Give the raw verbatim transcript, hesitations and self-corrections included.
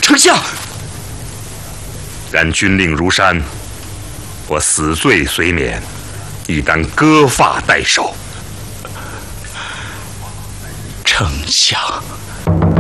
丞相， 然军令如山，我死罪虽免，亦当割发代首。 丞相。